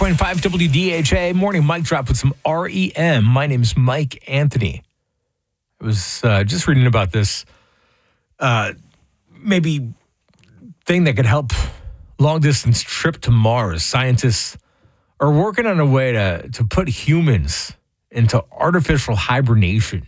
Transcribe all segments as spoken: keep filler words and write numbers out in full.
point five W D H A morning mic drop with some R E M. My name's Mike Anthony. I was uh, just reading about this uh, maybe thing that could help long distance trip to Mars. Scientists are working on a way to to put humans into artificial hibernation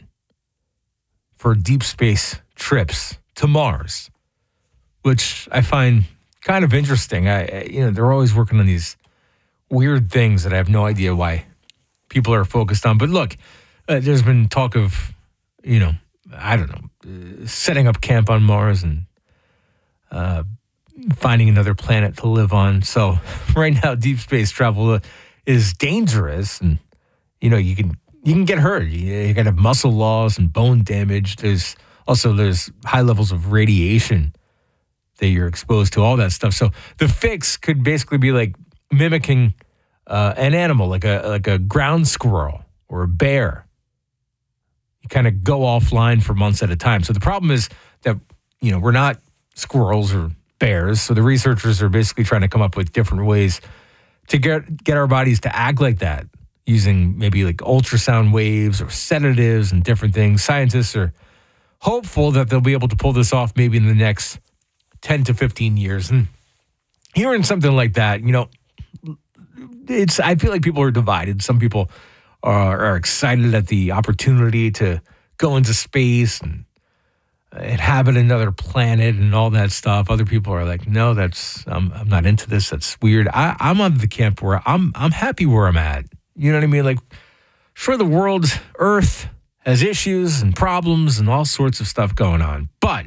for deep space trips to Mars, which I find kind of interesting. I, I you know they're always working on these weird things that I have no idea why people are focused on. But look, uh, there's been talk of, you know, I don't know, uh, setting up camp on Mars and uh, finding another planet to live on. So right now, deep space travel is dangerous, and you know you can you can get hurt. You, you got to have muscle loss and bone damage. There's also there's high levels of radiation that you're exposed to, all that stuff. So the fix could basically be like mimicking uh, an animal, like a like a ground squirrel or a bear. You kind of go offline for months at a time. So the problem is that, you know, we're not squirrels or bears. So the researchers are basically trying to come up with different ways to get get our bodies to act like that, using maybe like ultrasound waves or sedatives and different things. Scientists are hopeful that they'll be able to pull this off maybe in the next ten to fifteen years. And hearing something like that, you know, it's I feel like people are divided. Some people are, are excited at the opportunity to go into space and inhabit another planet and all that stuff. Other people are like, no, that's I'm I'm not into this. That's weird. I, I'm on the camp where I'm I'm happy where I'm at. You know what I mean? Like, sure, the world, Earth, has issues and problems and all sorts of stuff going on, but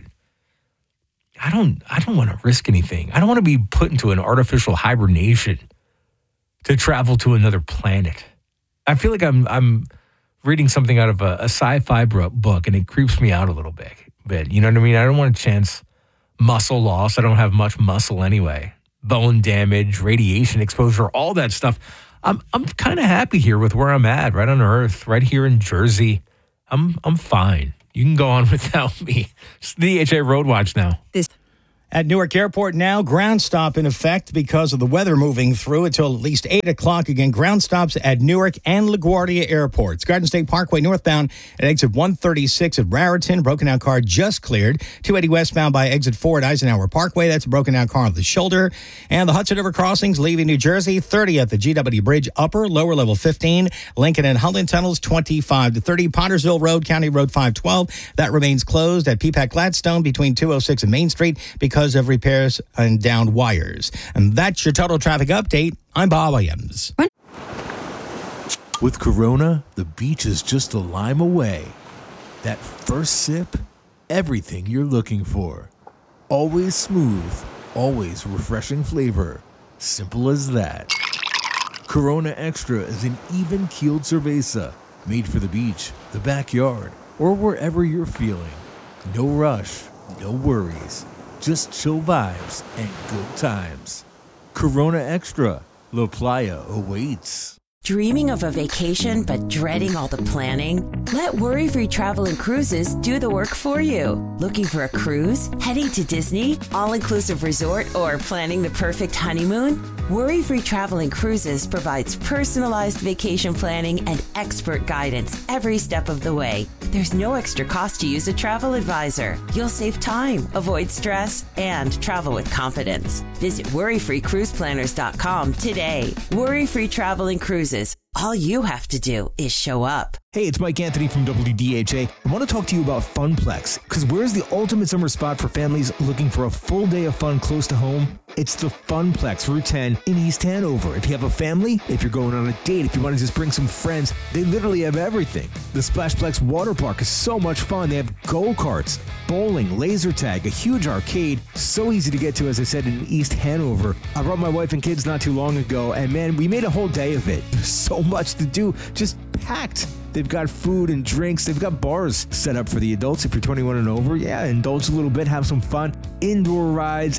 I don't I don't want to risk anything. I don't want to be put into an artificial hibernation to travel to another planet. I feel like I'm I'm reading something out of a, a sci-fi book, and it creeps me out a little bit. Bit, you know what I mean? I don't want to chance muscle loss. I don't have much muscle anyway. Bone damage, radiation exposure, all that stuff. I'm I'm kind of happy here with where I'm at, right on Earth, right here in Jersey. I'm I'm fine. You can go on without me. It's the D H A Road Watch now. This At Newark Airport now, ground stop in effect because of the weather moving through until at least eight o'clock. Again, ground stops at Newark and LaGuardia airports. Garden State Parkway northbound at exit one thirty-six at Raritan. Broken down car just cleared. two eighty westbound by exit four at Eisenhower Parkway. That's a broken down car on the shoulder. And the Hudson River crossings leaving New Jersey, thirty at the G W Bridge upper, lower level fifteen. Lincoln and Hulton tunnels, twenty-five to thirty. Pottersville Road, County Road five twelve. That remains closed at P PAC Gladstone between two oh six and Main Street because of repairs and downed wires. And that's your total traffic update. I'm Bob Williams. With Corona, the beach is just a lime away. That first sip, everything you're looking for. Always smooth, always refreshing flavor. Simple as that. Corona Extra is an even-keeled cerveza made for the beach, the backyard, or wherever you're feeling. No rush, no worries. Just chill vibes and good times. Corona Extra. La Playa awaits. Dreaming of a vacation but dreading all the planning? Let Worry-Free Travel and Cruises do the work for you. Looking for a cruise? Heading to Disney? All-inclusive resort? Or planning the perfect honeymoon? Worry-Free Travel and Cruises provides personalized vacation planning and expert guidance every step of the way. There's no extra cost to use a travel advisor. You'll save time, avoid stress, and travel with confidence. Visit worry free cruise planners dot com today. Worry-Free Travel and Cruises. All you have to do is show up. Hey, it's Mike Anthony from W D H A. I want to talk to you about Funplex, because where's the ultimate summer spot for families looking for a full day of fun close to home? It's the Funplex, Route ten in East Hanover. If you have a family, if you're going on a date, if you want to just bring some friends, they literally have everything. The Splashplex water park is so much fun. They have go-karts, bowling, laser tag, a huge arcade, so easy to get to, as I said, in East Hanover. I brought my wife and kids not too long ago, and man, we made a whole day of it. There's so much to do, just packed. They've got food and drinks. They've got bars set up for the adults. If you're twenty-one and over, yeah, indulge a little bit, have some fun. Indoor rides,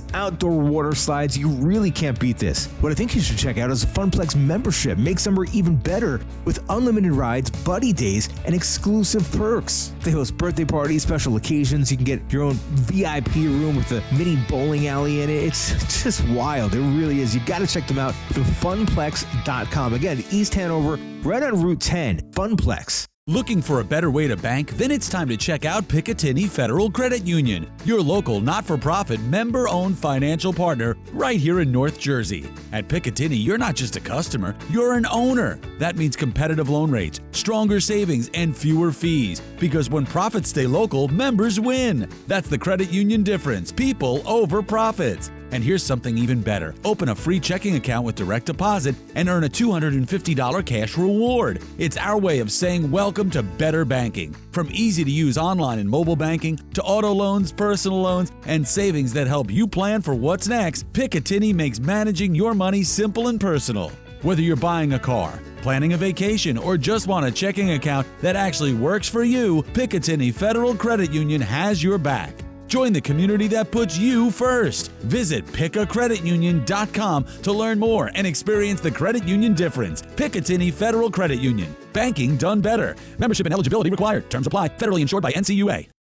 outdoor water slides. You really can't beat this. What I think you should check out is a Funplex membership. Makes summer even better with unlimited rides, buddy days, and exclusive perks. They host birthday parties, special occasions. You can get your own V I P room with a mini bowling alley in it. It's just wild. It really is. You got to check them out. the funplex dot com. Again, East Hanover, right on Route ten. Funplex. Looking for a better way to bank? Then it's time to check out Picatinny Federal Credit Union, your local not-for-profit member-owned financial partner right here in North Jersey. At Picatinny, you're not just a customer, you're an owner. That means competitive loan rates, stronger savings, and fewer fees. Because when profits stay local, members win. That's the credit union difference. People over profits. And here's something even better. Open a free checking account with direct deposit and earn a two hundred fifty dollars cash reward. It's our way of saying welcome to better banking. From easy-to-use online and mobile banking to auto loans, personal loans, and savings that help you plan for what's next, Picatinny makes managing your money simple and personal. Whether you're buying a car, planning a vacation, or just want a checking account that actually works for you, Picatinny Federal Credit Union has your back. Join the community that puts you first. Visit pick a credit union dot com to learn more and experience the credit union difference. Picatinny Federal Credit Union. Banking done better. Membership and eligibility required. Terms apply. Federally insured by N C U A.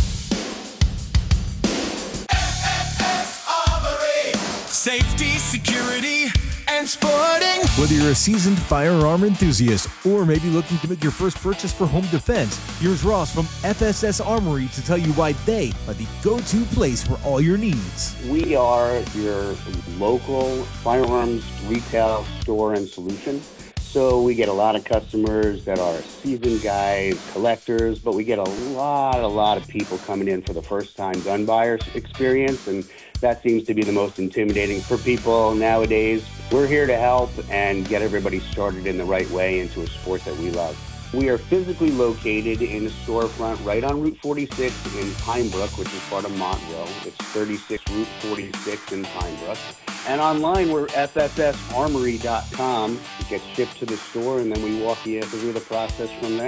Safety, security, and sporting. Whether you're a seasoned firearm enthusiast or maybe looking to make your first purchase for home defense, here's Ross from F S S Armory to tell you why they are the go-to place for all your needs. We are your local firearms retail store and solution. So we get a lot of customers that are seasoned guys, collectors, but we get a lot, a lot of people coming in for the first time gun buyer experience, and that seems to be the most intimidating for people nowadays. We're here to help and get everybody started in the right way into a sport that we love. We are physically located in a storefront right on Route forty-six in Pine Brook, which is part of Montville. It's thirty-six Route forty-six in Pine Brook. And online, we're F S S armory dot com. It gets shipped to the store, and then we walk you through the process from there.